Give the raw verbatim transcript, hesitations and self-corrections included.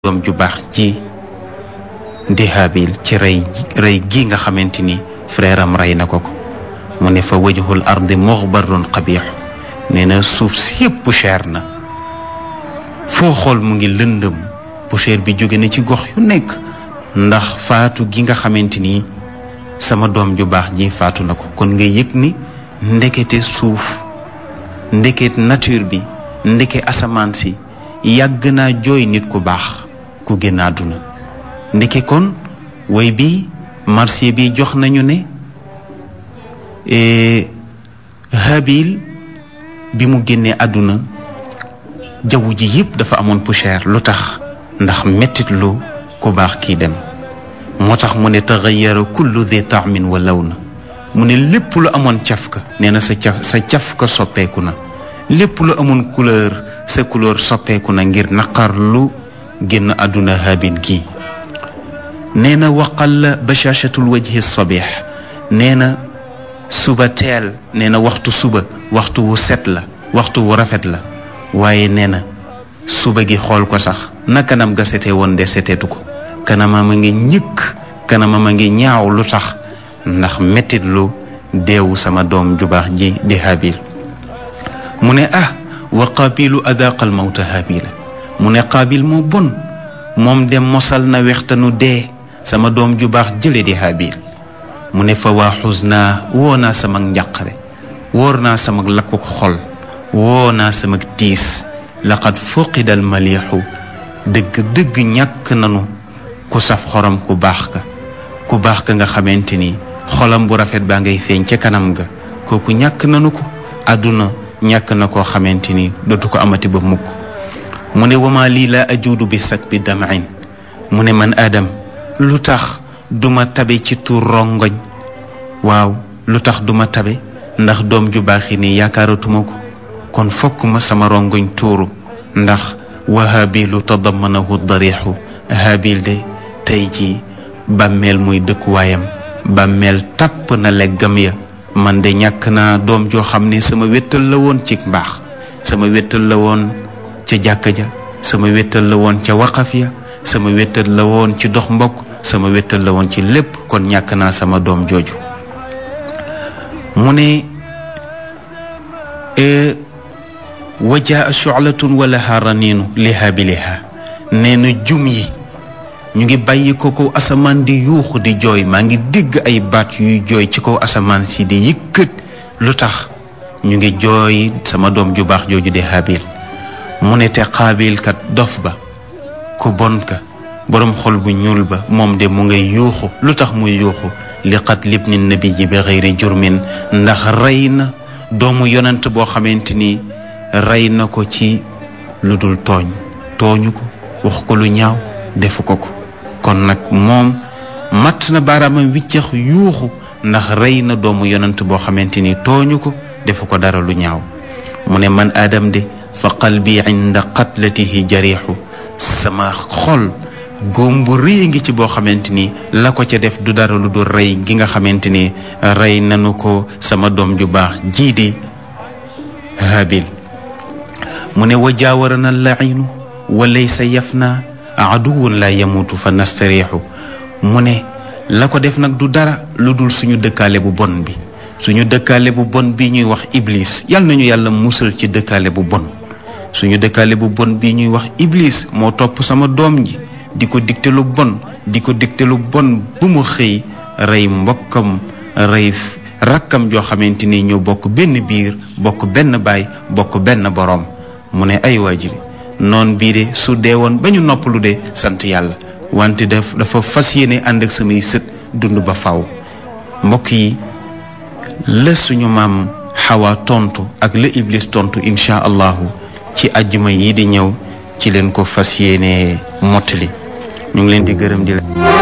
doom ju baax ji di Haabil ci rey rey gi nga xamante ni frère am rey na ko ko mu ne fa wajhul ardi mughbarun qabih nee na suuf si yëpp poussière na foo xool mu ngi lëndëm poussière bi jóge na ci gox yu nekk ndax faatu gi nga xamante ni sama doom ju baax ji faatu na ko kon nga yëg ni ndekete suuf ndeket nature bi ndeke asamaan si yàgg naa jooy nit ku baax ku génn àdduna ndeke kon way bi marché bi jox nañu ne Haabil bi mu génnee àdduna jaww ji yëpp dafa amoon poussière lu tax ndax mettit lu ku baax kii dem moo tax mu ne taxayyara kullu dhi ta'min wa lawna mu ne lépp lu amoon cafka nee na sa caf sa cafka soppeeku na lépp lu amoon couleur sa couleur soppeeku na ngir naqar lu génn àdduna Haabil gi nee na waqalla bashashatul wajhi sabih nee na suba teel nee na waxtu suba waxtu wu set la waxtu wu rafet la waaye nee na suba gi xool ko sax na kanam ga setee woon de seteetu ko kanamam a ngi ñëkk kanamam a ngi ñaaw lu tax ndax mettit lu deewu sama doom ju baax ji di Haabil mu ne ah wa qaabilu adaqal mawta Haabila mu ne qaabil moo bon moom dem mosal na wextanu dee sama doom ju baax jële di Haabil mu ne fa waa xusnaa woo naa sama njàqare wóor naa sama lakkuk xol woo naa sama tiis laqad fuqidal maliixu dëgg dëgg ñàkk nanu ku saf xorom ku baax ka ku baax ka nga xamante ni xolam bu rafet baa ngay feeñ ca kanam ga kooku ñàkk nanu ko àdduna ñàkk na koo xamante ni dootu ko amati ba mukk mu ne wama lii laa ajuudu bi sak bi damain mu ne man Adam lu tax duma tabe ci tuur rongoñ waaw lu tax duma tabe ndax doom ju baax yi nii yaakaaratuma ko kon fokk ma sama rongoñ tuuru ndax wa Haabilu tadammanahu darixu Haabil de tey ji bàmmeel muy dëkkuwaayam bàmmeel tàpp na leggam ya man de ñàkk naa doom joo xam ne sama wéttal la woon ci mbaax sama wéttal la woon ca jàkka ja sama wéttal la woon ca waqaf ya sama wéttal la woon ci dox mbokk sama wéttal la woon ci lépp kon ñàkk naa sama doom jooju mu ne wajaa shu'latun wa laha raniinu li haabiliha nee na jum yi ñu ngi bàyyi ko kaw asamaan di yuuxu di jooy maa ngi dégg ay baat yuy jooy ci kaw asamaan si di yëkkat lu tax ñu ngi jooy sama doom ju baax jooju di Haabil mu ne te Qaabil kat dof ba ku bon ka boroom xol bu ñuul ba moom de mu ngay yuuxu lu tax muy yuuxu li qatli ibni nabiyyi bi ghayri jurmin ndax rey na doomu yonent boo xamante ni rey na ko ci lu dul tooñ tooñu ko wax ko lu ñaaw defu ko ko kon nag moom matt na baaraamam wiccax yuuxu ndax rey na doomu yonent boo xamante ni tooñu ko defu ko dara lu ñaaw mu ne man Adam de fa qalbi inda qatlatihi jariixu sama xol góom bu rëy ngi ci boo xamante ni la ko ca def du dara lu dul rey gi nga xamante ni rey nanu ko sama doom ju baax jii di Haabil mu ne wa jaawarana lainu wa laysa yafna aduwun la yamutu fa nastariixu mu ne la ko def nag du dara lu dul suñu dëkkaale bu bon bi suñu dëkkaale bu bon bi ñuy wax iblis yal nañu yàlla musal ci dëkkaale bu bon suñu dëkkaale bu bon bi ñuy wax iblis moo topp sama doom ji di ko digte lu bon di ko digte lu bon bu mu xëy rey mbokkam rey rakkam joo xamante ni ñoo bokk benn biir bokk benn baay bokk benn boroom mu ne ay waajiri noon bii de su dee woon ba ñu noppalu de sant yàlla wante daf dafa fas yéene ànd ak samay sët dund ba faw mbokk yi la suñu maam Xawa tontu ak la Iblis tontu insha allahu ci àjjuma yi di ñëw ci leen ko fas yéene mottali ñu ngi leen di gërëm di la